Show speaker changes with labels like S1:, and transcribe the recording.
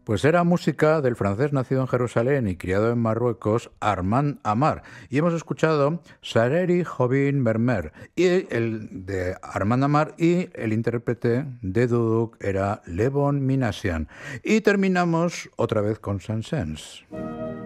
S1: Pues era música del francés nacido en Jerusalén y criado en Marruecos, Armand Amar. Y hemos escuchado Sareri Jobin Mermer, y el de Armand Amar, y el intérprete de Duduk era Levon Minassian. Y terminamos otra vez con Saint-Saëns.